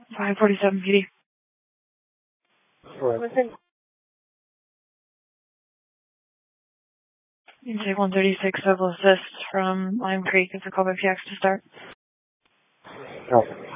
547 PD. All right. Listen. Intake 136, civil assist from Lime Creek. It's a call by PX to start. Copy.